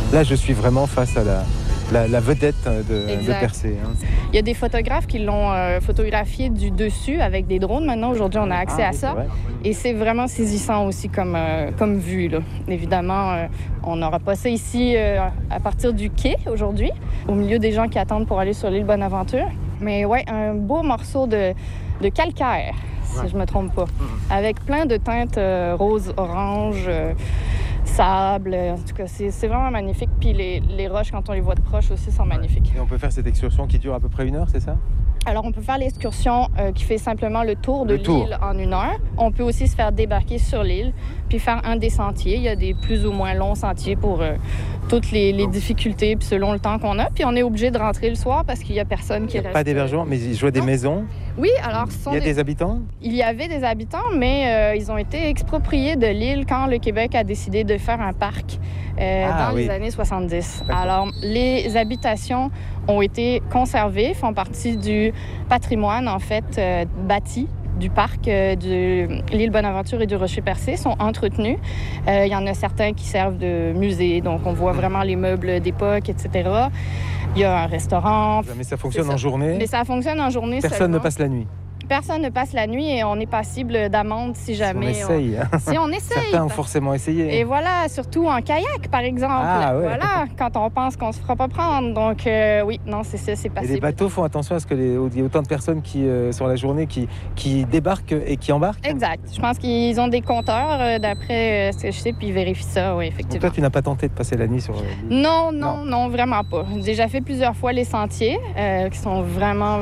Là, je suis vraiment face à la vedette de Percé. Hein. Il y a des photographes qui l'ont photographié du dessus avec des drones. Maintenant, aujourd'hui, on a accès à ça. Et c'est vraiment saisissant aussi comme vue. Là. Évidemment, on n'aura pas ça ici à partir du quai aujourd'hui, au milieu des gens qui attendent pour aller sur l'île Bonaventure. Mais ouais, un beau morceau de calcaire, si je ne me trompe pas, avec plein de teintes rose, orange, sable. En tout cas, c'est vraiment magnifique. Puis les roches, quand on les voit de proche aussi, sont magnifiques. Et on peut faire cette excursion qui dure à peu près 1 heure, c'est ça? Alors, on peut faire l'excursion qui fait simplement le tour de l'île en 1 heure. On peut aussi se faire débarquer sur l'île puis faire un des sentiers. Il y a des plus ou moins longs sentiers pour toutes les difficultés puis selon le temps qu'on a. Puis on est obligé de rentrer le soir parce qu'il n'y a personne qui reste. Il n'y a pas d'hébergement, mais je vois des maisons. Oui, alors... Il y a des habitants? Il y avait des habitants, mais ils ont été expropriés de l'île quand le Québec a décidé de faire un parc dans les années 70. D'accord. Alors, les habitations ont été conservées, font partie du patrimoine, en fait, bâti du parc de l'île Bonaventure et du Rocher-Percé, sont entretenus. Il y en a certains qui servent de musée, donc on voit vraiment les meubles d'époque, etc. Il y a un restaurant. Mais ça fonctionne en journée? Mais ça fonctionne en journée Personne seulement. ne passe la nuit? Personne ne passe la nuit et on est passible d'amende si jamais... Si on essaye. Si on essaye. Certains ont forcément essayé. Et voilà, surtout en kayak, par exemple. Ah, ouais. Voilà, quand on pense qu'on se fera pas prendre. Donc, oui, non, c'est ça, c'est passible. Et les bateaux font attention à ce qu'il y ait autant de personnes sur la journée qui débarquent et qui embarquent? Exact. Je pense qu'ils ont des compteurs, d'après ce que je sais, puis ils vérifient ça, oui, effectivement. Donc toi, tu n'as pas tenté de passer la nuit sur l'île? Non, vraiment pas. J'ai déjà fait plusieurs fois les sentiers, qui sont vraiment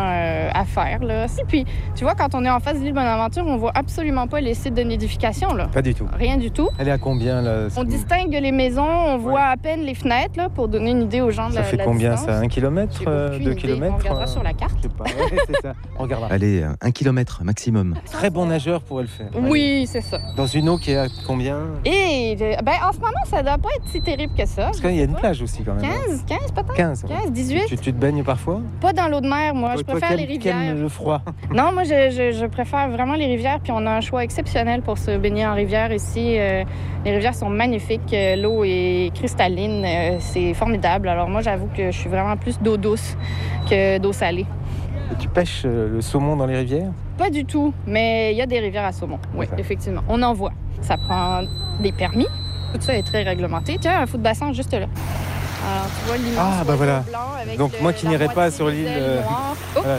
à faire, là. Puis, tu vois, quand on est en face de l'île Bonaventure, on voit absolument pas les sites de nidification, là. Pas du tout. Rien du tout. Elle est à combien, là? On distingue les maisons, on voit à peine les fenêtres, là, pour donner une idée aux gens de la distance. Ça fait combien, ça? 1 kilomètre? 2 kilomètres? On regardera sur la carte. Je sais pas. Ouais, c'est ça. On regardera. Allez, 1 kilomètre maximum. Très bon nageur pourrait le faire. Oui, c'est ça. Dans une eau qui est à combien? Et en ce moment, ça doit pas être si terrible que ça. Parce qu'il y a une plage aussi, quand même. 15 peut-être? 15, 18? Tu te baignes parfois? Pas dans l'eau de mer, moi. Je préfère les rivières. T'aimes le froid? Non, moi, je préfère vraiment les rivières. Puis on a un choix exceptionnel pour se baigner en rivière ici. Les rivières sont magnifiques. L'eau est cristalline. C'est formidable. Alors moi, j'avoue que je suis vraiment plus d'eau douce que d'eau salée. Et tu pêches le saumon dans les rivières? Pas du tout, mais il y a des rivières à saumon. Oui, effectivement. On en voit. Ça prend des permis. Tout ça est très réglementé. Tiens, un fou de bassin juste là. Alors, tu vois l'immense voilà. blanc avec donc moi qui n'irai pas sur l'île...